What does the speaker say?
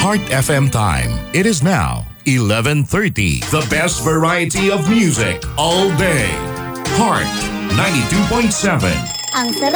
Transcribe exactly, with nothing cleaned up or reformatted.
Heart F M time. It is now eleven thirty. The best variety of music all day. Heart ninety-two point seven. Ang sarap